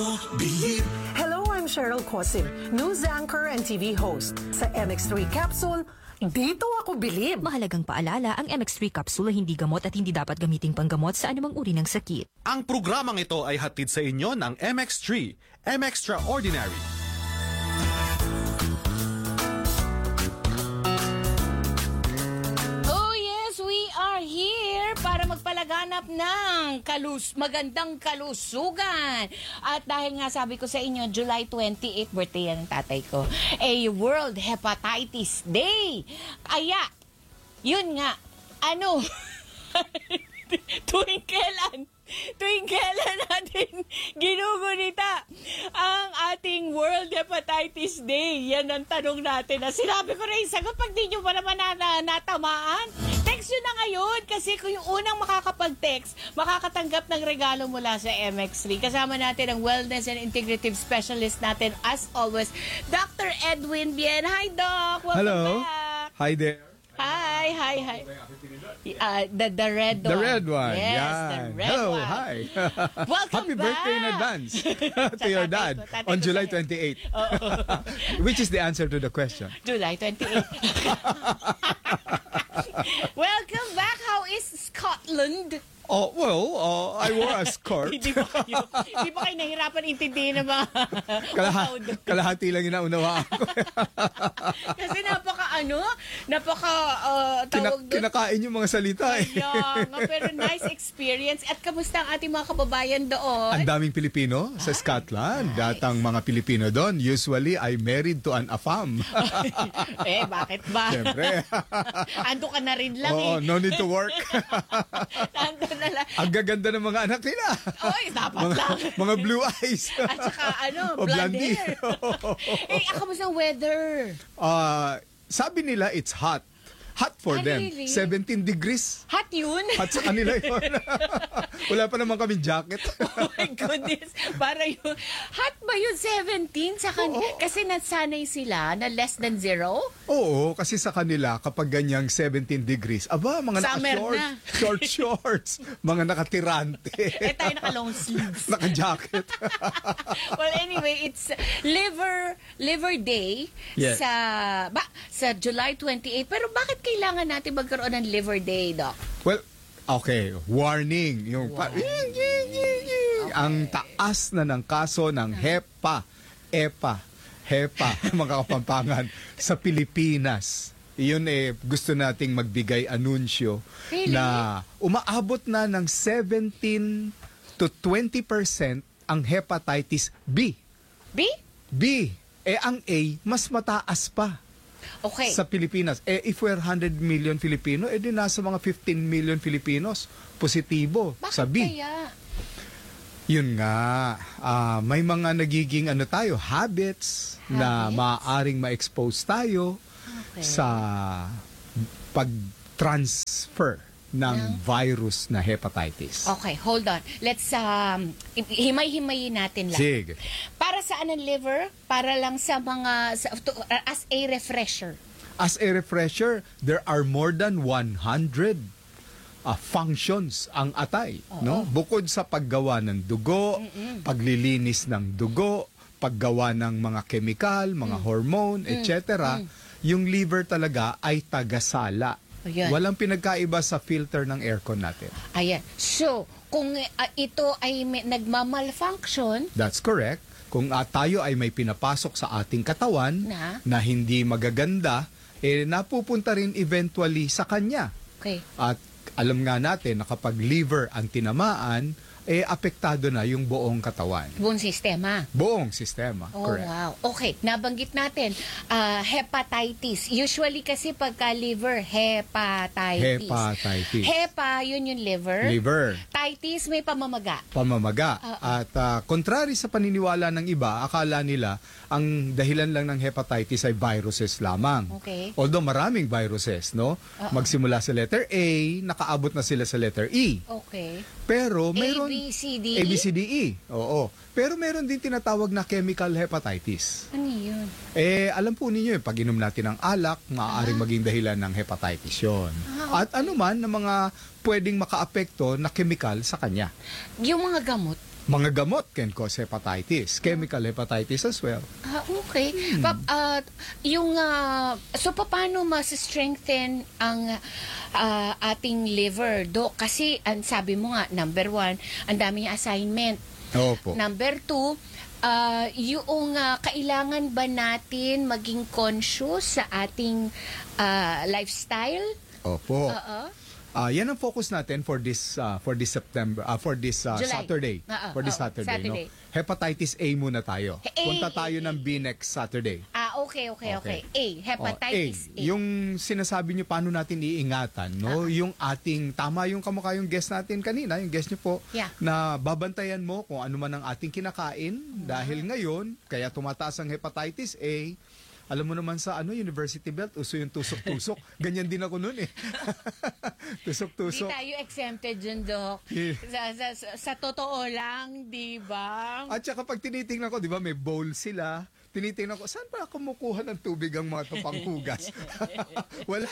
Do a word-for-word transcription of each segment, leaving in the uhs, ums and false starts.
Hello, I'm Cheryl Cosim, news anchor and T V host. Sa M X three Capsule, dito ako bilib. Mahalagang paalala, ang M X three capsule ay hindi gamot at hindi dapat gamiting panggamot sa anumang uri ng sakit. Ang programang ito ay hatid sa inyo ng M X three, M Extraordinary. Oh yes, we are here para magpalaganap ng kalus magandang kalusugan. At dahil nga sabi ko sa inyo, July twenty-eighth, birthday yan ng tatay ko, a World Hepatitis Day. Kaya, yun nga, ano, tuwing kailan, tuwing kailan natin ginugunita ang ating World Hepatitis Day? Yan ang tanong natin. Na sinabi ko na yung sagot, pag di nyo pa naman na, natamaan, text nyo na ngayon. Kasi kung yung unang makakapag-text, makakatanggap ng regalo mula sa M X three. Kasama natin ang Wellness and Integrative Specialist natin, as always, Doctor Edwin Bien. Hi, Doc! Welcome Hello. back! Hi there. Hi, hi, hi. Uh, the, the red one. The red one. Yes, Yan. the red Hello, one. hi. Welcome Happy back. birthday in advance to your dad Tatay ko, tatay on ko July sa'yo. twenty-eighth. Which is the answer to the question? July twenty-eighth. Welcome back. How is Scotland? Oh, well, uh, I wore a skirt. Hindi ba kayo, hindi ba kayo nahirapan intindihin ng mga Kalaha, crowd? kalahati lang yung naunawaan ko. Kasi napaka ano, napaka uh, Kina, tawag doon. kinakain yung mga salita eh. Kaya nga, pero nice experience. At kamusta ang ating mga kababayan doon? Ang daming Pilipino sa Scotland. Datang mga Pilipino doon, usually ay married to an afam. Eh, bakit ba? Siyempre. Ando ka na rin lang Oo, eh. no need to work. Ando na lang. Ang gaganda ng mga anak nila. Oy, dapat mga, lang. mga blue eyes. At saka ano, O blonde blondie. hair. Eh, ako mo sa weather. Ah, sabi nila it's hot. Hot for Ah, them. really? seventeen degrees. Hot yun? Hot sa kanila yun. Wala pa naman kaming jacket. Oh my goodness. Para yun. Hot ba yun seventeen? Sa kan- Oo. Kasi nasanay sila na less than zero? Oo, kasi sa kanila kapag ganyang seventeen degrees, aba, mga Summer naka-short, na. short shorts, mga nakatirante. Eh, tayo naka-long sleeves. Naka-jacket. Well, anyway, it's liver liver day Yes. sa ba, sa July twenty-eighth. Pero bakit kailangan natin magkaroon ng liver day, Doc? Well, okay, warning. Yung pa- ang taas na ng kaso ng HEPA, EPA, HEPA, mga kapampangan sa Pilipinas. Iyon eh, gusto nating magbigay anunsyo Really? na umaabot na ng seventeen to twenty percent ang hepatitis B. B? B. Eh, ang A, mas mataas pa. Okay. Sa Pilipinas. Eh, if we're one hundred million Filipino, eh di nasa mga fifteen million Filipinos positibo Bakit sa B. kaya? Yun nga, ah, may mga nagiging ano tayo, habits, na Habits? maaaring ma-expose tayo Okay. sa pag-transfer ng virus na hepatitis. Okay, hold on. Let's um himay-himayin natin lang. Sige. Para saan ang liver? Para lang sa mga sa, to, as a refresher. As a refresher, there are more than one hundred uh, functions ang atay, no? Bukod sa paggawa ng dugo, paglilinis ng dugo, paggawa ng mga chemical, mga hormone, et cetera, yung liver talaga ay tagasala. Ayan. Walang pinagkaiba sa filter ng aircon natin. Ayan. So, kung uh, ito ay may, nagmamalfunction, That's correct. Kung uh, tayo ay may pinapasok sa ating katawan Na? na hindi magaganda, eh napupunta rin eventually sa kanya. okay. At alam nga natin na kapag liver ang tinamaan, eh apektado na yung buong katawan. Buong sistema. Buong sistema. Oh, Correct. wow. Okay, nabanggit natin, ah, hepatitis. Usually kasi pagka liver, hepatitis. Hepatitis. Hepa, yun yung liver. Liver. Titis, may pamamaga. Pamamaga. Oo. At ah, contrary sa paniniwala ng iba, akala nila ang dahilan lang ng hepatitis ay viruses lamang. Okay. Although maraming viruses, no? Magsimula sa letter A, nakaabot na sila sa letter E. Okay. Pero mayroon A, B, C, D, A, B, E? C, D, E. Oo. Pero meron din tinatawag na chemical hepatitis. Ano yun? Eh, alam po ninyo, eh, pag inom natin ng alak, maaaring maging dahilan ng hepatitis yun. At ano man na mga pwedeng makaapekto na chemical sa kanya. Yung mga gamot, Mga gamot can cause hepatitis, chemical hepatitis as well. Ah, okay. Pa, ah, yung, ah, so, paano mas-strengthen ang ah, ating liver, Dok? Kasi, ang sabi mo nga, number one, ang daming assignment. Opo. Number two, ah, yung ah, kailangan ba natin maging conscious sa ating ah, lifestyle? Opo. Oo. Ah, yan ang focus natin for this uh, for this September uh, for this uh, July. Saturday. Oo, for this oo, Saturday, Saturday. no. Hepatitis A muna tayo. A, Punta tayo A, ng B next Saturday. Ah, okay, okay, okay. A, hepatitis Oh, A. Yung sinasabi niyo paano natin iingatan, no? Yung ating tama yung kamukha yung guest natin kanina, yung guest niyo po Yeah. na babantayan mo kung ano man ang ating kinakain dahil ngayon kaya tumataas ang hepatitis A. Alam mo naman sa ano University Belt, uso yung tusok-tusok. Ganyan din ako noon eh. Di Tusok-tusok. tayo exempted dun, Dok. Yeah. Sa, sa, sa, sa totoo lang, di ba? At saka pag tinitingnan ko, di ba, may bowl sila. Tinitingnan ko, saan ba kumukuha ng tubig ang mga tupanghugas? Wala.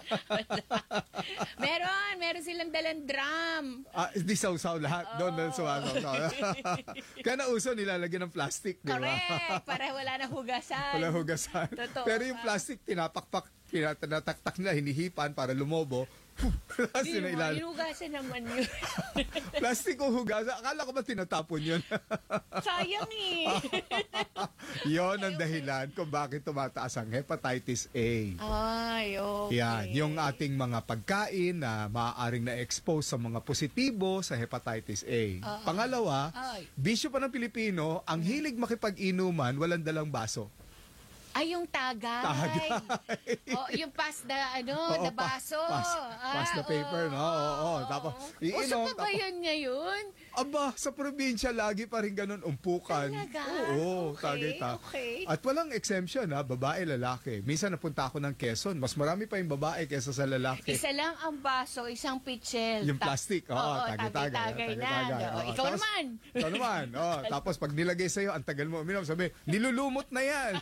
Meron, meron silang dalang drum. Ah, di sausaw lahat. Doon na sumasaw. Kaya nauso, nilalagyan ng plastic, di ba? Correct. Para wala na hugasan. Wala hugasan. Totoo Pero yung ka. plastic, tinapakpak, tinataktak nila, hinihipan para lumobo. Di Sino mo, ilalim? hinugasan naman yun. Plastic o hugasan. Akala ko ba tinatapon yun? Sayang eh. Yon ang dahilan kung bakit tumataas ang hepatitis A. Ay, okay. Yan, yung ating mga pagkain na maaaring na-expose sa mga positibo sa hepatitis A. Pangalawa, Ay. bisyo pa ng Pilipino, ang hilig makipag-inuman, walang dalang baso. Ay, yung tagay. Tagay. Oh, yung pass the, ano, Oo, the pa- baso. pass, pass the Ah, paper, no? Oo, oo. Tapos, Uso iinom. pa ba tapos- yun ngayon? Aba, sa probinsya, lagi pa rin ganun, umpukan. Talaga? Oo, Okay, tagay ta. okay. At walang exemption, ha? Babae, lalaki. Minsan napunta ako ng Quezon, mas marami pa yung babae kaysa sa lalaki. Isa lang ang baso, isang pitchel. Yung Ta- plastic, oo, Oo, tagay-tagay. tagay-tagay na. tagay-tagay, Oo, oo. ikaw Tapos- naman. Ikaw naman, oh. Tapos pag nilagay sa'yo, ang tagal mo uminom, sabi, nilulumot na yan.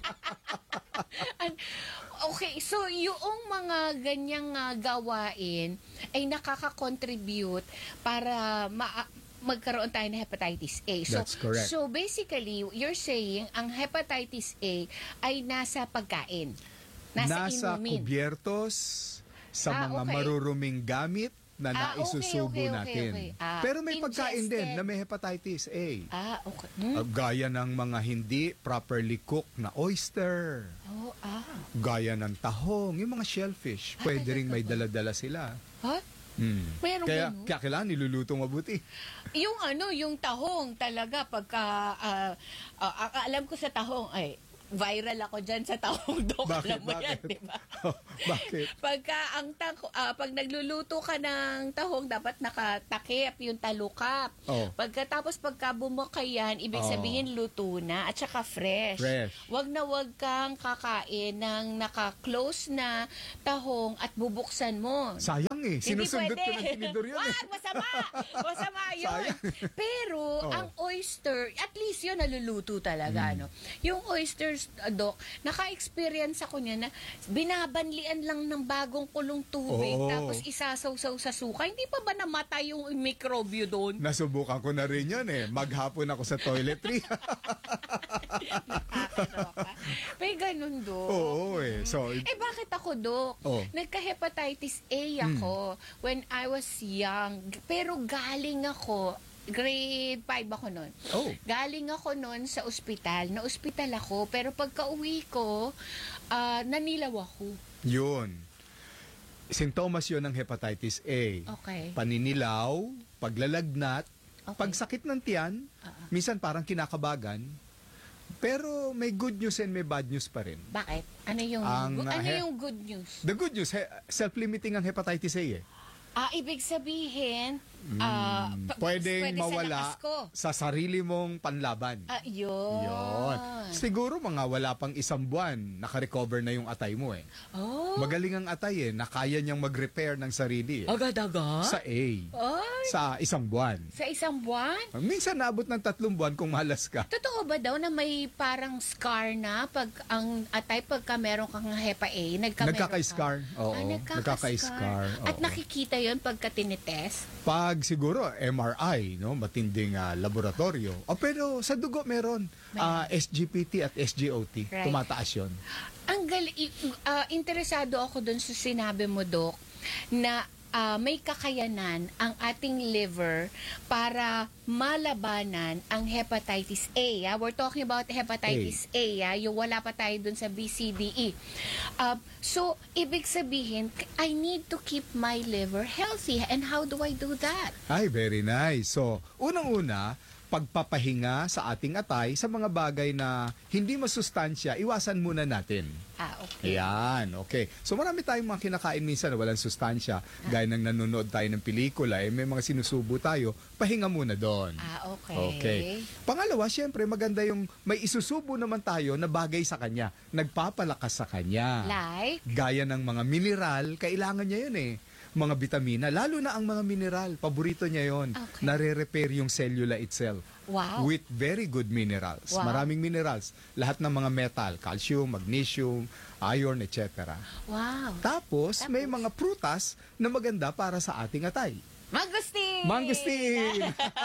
An- Okay, so yung mga ganyang ah, gawain ay nakaka-contribute para ma- magkaroon tayo ng hepatitis A. So, That's correct. So basically, you're saying ang hepatitis A ay nasa pagkain. Nasa, Nasa inumin. kubyertos, sa Ah, mga okay. maruruming gamit na Ah, okay, naisusubo okay, okay, natin. okay. Ah, Pero may pagkain ingested. din na may hepatitis A. Ah, okay. Hmm? Uh, gaya ng mga hindi properly cooked na oyster, Oh, ah. gaya ng tahong, yung mga shellfish, pwede rin may dala-dala sila. Ha? Hmm. Meron Kaya, ganun? kaya kailangan niluluto mabuti. Yung ano, yung tahong talaga pagka ah, ah, ah, alam ko sa tahong ay viral ako dyan sa tahong, Dok. Bakit? Alam mo yan, Bakit? di ba? Bakit? Pagka ang tako, ah, pag nagluluto ka ng tahong, dapat nakatakip yung talukap. Oh. Pagkatapos pagka bumukay yan, ibig Oh. sabihin luto na at saka fresh. Fresh. Wag na wag kang kakain ng naka-close na tahong at bubuksan mo. Sayang eh. Sinusundot ko ng Hindi pwede. tinidor yun eh. Wag, masama. Masama yun. Sayang. Pero, Oh. ang oyster, at least yun naluluto talaga, Hmm. no? Yung oysters, uh, Doc, naka-experience ako niya na binabanlian lang ng bagong kulong tubig, Oo. tapos isasaw-saw sa suka. Hindi pa ba namatay yung mikrobyo doon? Nasubukan ko na rin yun eh. Maghapon ako sa toiletry. Nakakaloka. May ganun, Doc. Oo eh. So, Eh, bakit ako, Dok? Oh. Nagka-hepatitis A ako when I was young. Pero galing ako, grade five ako noon. Oh. Galing ako noon sa ospital. Na-ospital ako, pero pagka-uwi ko, ah, nanilaw ako. yun. Sintomas yun ng hepatitis A. Okay. Paninilaw, paglalagnat, Okay. pagsakit ng tiyan, Ah. minsan parang kinakabagan, pero may good news and may bad news pa rin. Bakit? Ano yung, Ang, gu- ah, ano he- yung good news? The good news, he- self-limiting ang hepatitis A eh. Ah, ibig sabihin, ah, pa- Pwedeng pwede mawala sa lakas ko. sa sarili mong panlaban. Ah, yun. Yun. Siguro mga wala pang isang buwan, nakarecover na yung atay mo eh. Oh. Magaling ang atay eh, na kaya niyang mag-repair ng sarili eh. Agad-agad? Sa A. Ay, Sa isang buwan. sa isang buwan? Minsan naabot ng tatlong buwan kung malas ka. Totoo ba daw na may parang scar na pag ang atay pagka meron kang hepa A, nagka Nagkaka-scar. Oo, Ah, nagkaka-scar. nagkaka-scar. At Oo. nakikita yon pagka tinitest? Pag Pag siguro M R I, no, matinding ah, laboratorio. O pero sa dugo meron ah, S G P T at S G O T. Right. Tumataas 'yon. Ang gali, ah, interesado ako dun sa sinabi mo, Doc, na ah, may kakayanan ang ating liver para malabanan ang hepatitis A. Ah. We're talking about hepatitis A. Ah. Yung wala pa tayo dun sa B, C, D, E. Ah, so, ibig sabihin, I need to keep my liver healthy. And how do I do that? Ay, very nice. So, unang-una, pagpapahinga sa ating atay sa mga bagay na hindi masustansya, iwasan muna natin. Ah, okay. Ayan, okay. So marami tayong mga kinakain minsan na walang sustansya. Gaya ng nanonood tayo ng pelikula, eh, may mga sinusubo tayo, pahinga muna doon. Ah, okay. Okay. Pangalawa, syempre maganda yung may isusubo naman tayo na bagay sa kanya, nagpapalakas sa kanya. Like? Gaya ng mga mineral, kailangan niya yun eh. Mga vitamina, lalo na ang mga mineral, paborito niya yon. Okay. Nare-repair yung cellula itself. Wow. With very good minerals. Wow. Maraming minerals. Lahat ng mga metal, calcium, magnesium, iron, et cetera. Wow. Tapos, may mga prutas na maganda para sa ating atay. Mangustin! Mangustin!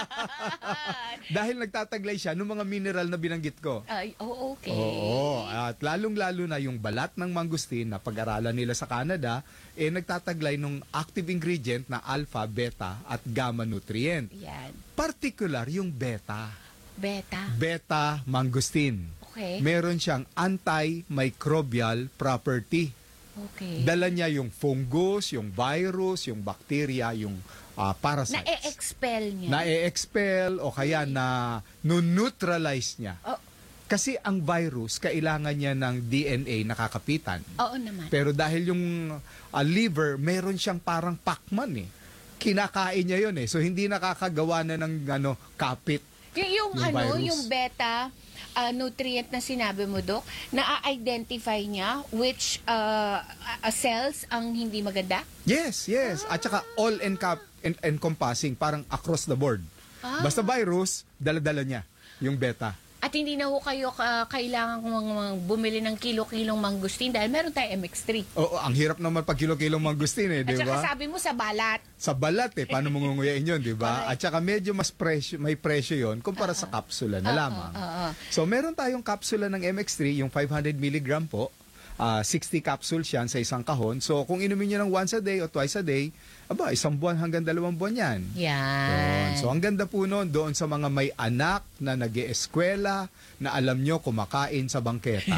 Dahil nagtataglay siya ng mga mineral na binanggit ko. Ay, oh, okay. Oo, at lalong-lalo na yung balat ng mangustin na pag-aralan nila sa Canada, eh nagtataglay ng active ingredient na alpha, beta at gamma nutrient. Yan. Particular yung beta. Beta. Beta mangustin. Okay. Meron siyang antimicrobial property. Okay. Dala niya yung fungus, yung virus, yung bacteria, yung ah, parasites. Na-e-expel niya. Na-e-expel o kaya na nu-neutralize niya. Oh, Kasi ang virus, kailangan niya ng D N A nakakapitan. oo naman. Pero dahil yung ah, liver, meron siyang parang Pac-Man eh. Kinakain niya yun eh. So hindi nakakagawa na ng ano, kapit. Y- yung, yung ano, virus. yung beta uh, nutrient na sinabi mo, Dok, na-identify niya which uh, uh, cells ang hindi maganda? Yes, yes. At saka all encap- en- encompassing, parang across the board. Ah. Basta virus, dala-dala niya yung beta. At hindi na ho kayo uh, kailangan mga bumili ng kilo-kilong mangustin dahil meron tayo M X three. Oo, ang hirap naman pag kilo-kilong mangustin eh, di At saka ba? sabi mo sa balat. Sa balat eh, paano mo ngunguyain yun, di ba? Correct. At saka medyo mas presyo, may presyo yon kumpara sa kapsula na lamang. oo. So meron tayong kapsula ng M X three, yung five hundred milligram po. Ah, sixty capsules yan sa isang kahon. So kung inumin nyo ng once a day o twice a day, aba, isang buwan hanggang dalawang buwan yan. Yan. Yun. So ang ganda po noon doon sa mga may anak na nag-eeskwela na alam nyo kumakain sa bangketa.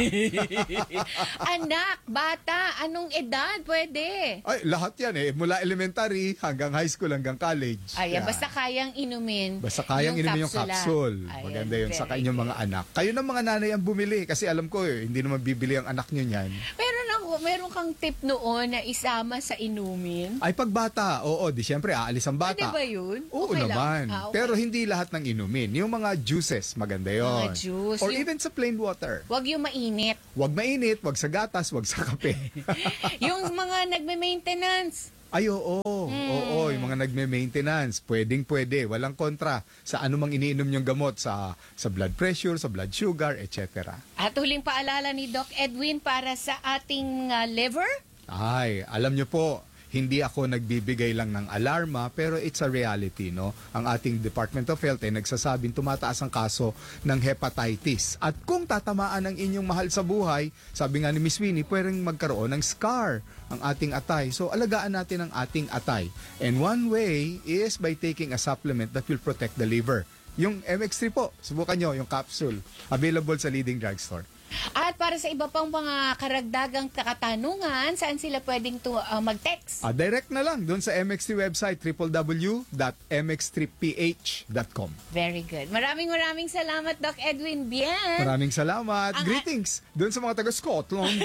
Anak, bata, anong edad pwede? Ay, lahat yan eh. Mula elementary hanggang high school hanggang college. Ayan, Yan. basta kayang inumin. Basta kayang inumin yung capsule. Ayan, Maganda yun sa very kanyang good. mga anak. Kayo ng mga nanay ang bumili kasi alam ko eh, hindi naman bibili ang anak nyo niyan. Meron ako, meron kang tip noon na isama sa inumin. Ay, pagbata, oo, di syempre aalis ang bata. Pwede ba yun? Oo Okay lang. naman. Ah, okay. Pero hindi lahat ng inumin. Yung mga juices, maganda yon. Mga juice. Or Yung- even sa plain water. Huwag yung mainit. Huwag mainit, huwag sa gatas, huwag sa kape. Yung mga nagme-maintenance. Ay, oo. Oo, yung mga nagme-maintenance. Pwedeng pwede. Walang kontra sa anumang iniinom yung gamot sa sa blood pressure, sa blood sugar, et cetera. At huling paalala ni Doc Edwin para sa ating uh, liver. Ay, alam nyo po, hindi ako nagbibigay lang ng alarma, pero it's a reality, no? Ang ating Department of Health ay nagsasabing tumataas ang kaso ng hepatitis. At kung tatamaan ang inyong mahal sa buhay, sabi nga ni Miss Winnie, pwedeng magkaroon ng scar ang ating atay. So, alagaan natin ang ating atay. And one way is by taking a supplement that will protect the liver. Yung M X three po, subukan nyo, yung capsule. Available sa leading drugstore. At para sa iba pang mga karagdagang katanungan, saan sila pwedeng tu- uh, mag-text? Ah, direct na lang doon sa M X three website, w w w dot m x three p h dot com. Very good. Maraming maraming salamat, Doc Edwin Bien. Maraming salamat. Ang- Greetings doon sa mga taga-Scotland.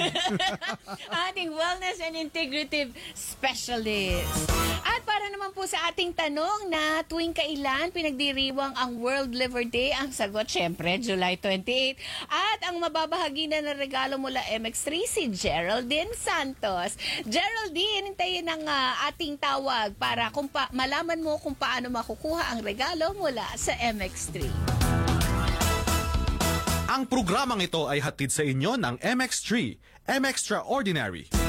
Ating wellness and integrative specialist. At para naman po sa ating tanong na tuwing kailan pinagdiriwang ang World Liver Day, ang sagot syempre July twenty-eighth. At ang mababahagi na ng regalo mula M X three si Geraldine Santos. Geraldine, hintayin ang ah, ating tawag para kung pa- malaman mo kung paano makukuha ang regalo mula sa M X three. Ang programang ito ay hatid sa inyo ng M X three, M Extraordinary.